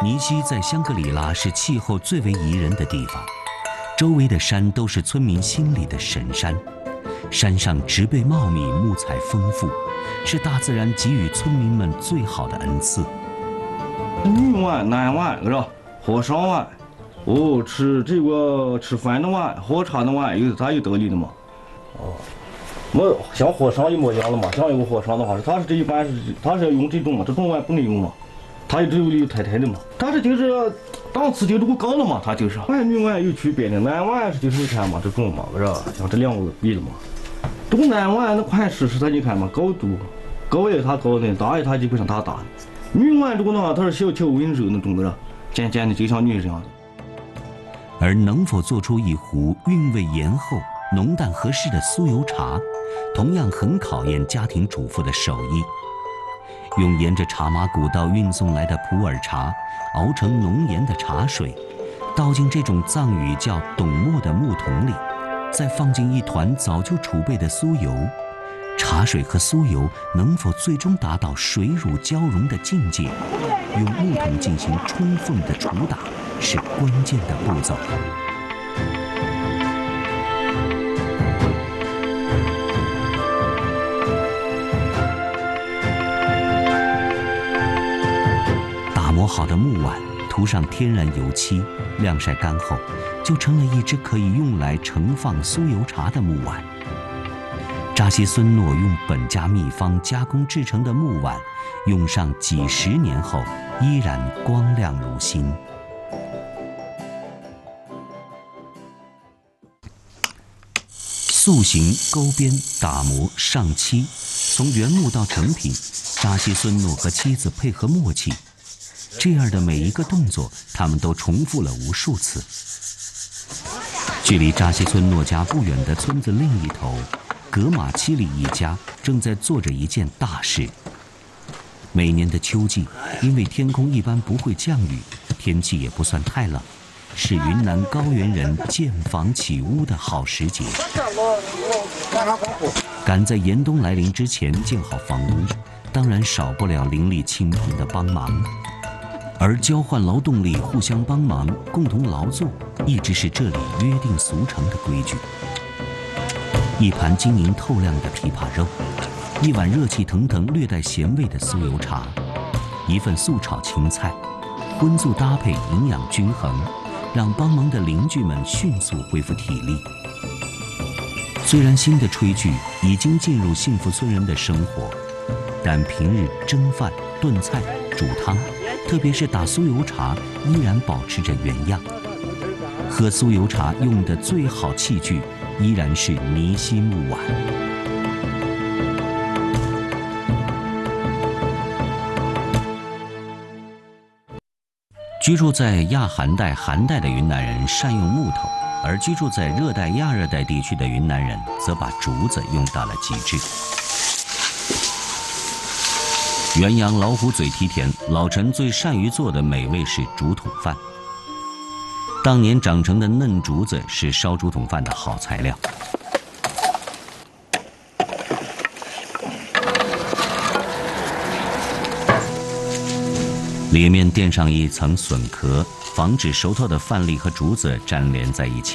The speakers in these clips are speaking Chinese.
尼西在香格里拉是气候最为宜人的地方，周围的山都是村民心里的神山，山上植被茂密，木材丰富，是大自然给予村民们最好的恩赐。 女碗、男碗是吧？喝上碗，吃饭的碗，喝茶的碗，它有道理的嘛。我像和尚一模一样了嘛。像一个和尚的话，他是这一般是他是要用这种嘛，这种碗不能用嘛。它有有太太的嘛，但是就是档次就如果高了嘛，它就是男女碗有区别的，男碗是就是你看嘛这种嘛，是吧？像这两个比了嘛，这个男碗的款式是它你看嘛，高度高也它高的，大也它基本上它大。女碗这个呢，它是小巧温柔那种的，渐渐的就像女人这样的。 而能否做出一壶韵味延后、浓淡合适的酥油茶，同样很考验家庭主妇的手艺。用沿着茶马古道运送来的普洱茶熬成浓盐的茶水，倒进这种藏语叫董墨的木桶里，再放进一团早就储备的酥油。茶水和酥油能否最终达到水乳交融的境界，用木桶进行充分的捶打是关键的步骤。磨好的木碗涂上天然油漆，晾晒干后，就成了一只可以用来盛放酥油茶的木碗。扎西孙诺用本家秘方加工制成的木碗，用上几十年后依然光亮如新。塑形、勾边、打磨、上漆，从原木到成品，扎西孙诺和妻子配合默契。这样的每一个动作，他们都重复了无数次。距离扎西村诺家不远的村子另一头，格马七里一家正在做着一件大事。每年的秋季，因为天空一般不会降雨，天气也不算太冷，是云南高原人建房起屋的好时节。赶在严冬来临之前建好房屋，当然少不了邻里亲朋的帮忙。而交换劳动力，互相帮忙，共同劳作，一直是这里约定俗成的规矩。一盘晶莹透亮的琵琶肉，一碗热气腾腾、略带咸味的酥油茶，一份素炒青菜，荤素搭配，营养均衡，让帮忙的邻居们迅速恢复体力。虽然新的炊具已经进入幸福村人的生活，但平日蒸饭、炖菜、煮汤，特别是打酥油茶，依然保持着原样。喝酥油茶用的最好器具，依然是泥锡木碗。居住在亚寒带、寒带的云南人善用木头，而居住在热带、亚热带地区的云南人则把竹子用到了极致。原阳老虎嘴蹄甜，老陈最善于做的美味是竹筒饭。当年长成的嫩竹子是烧竹筒饭的好材料。里面垫上一层笋壳，防止熟透的饭粒和竹子粘连在一起。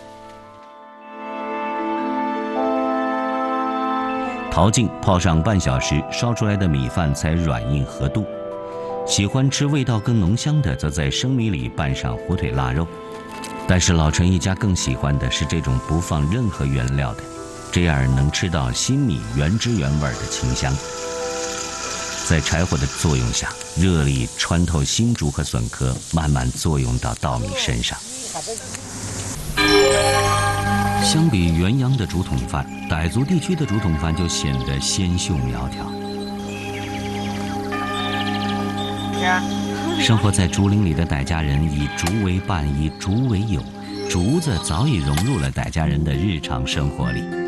淘净泡上半小时，烧出来的米饭才软硬合度。喜欢吃味道更浓香的，则在生米里拌上火腿腊肉。但是老陈一家更喜欢的是这种不放任何原料的，这样能吃到新米原汁原味的清香。在柴火的作用下，热力穿透新竹和笋壳，慢慢作用到稻米身上。相比原阳的竹筒饭，傣族地区的竹筒饭就显得纤秀苗条。生活在竹林里的傣家人以竹为伴，以竹为友，竹子早已融入了傣家人的日常生活里。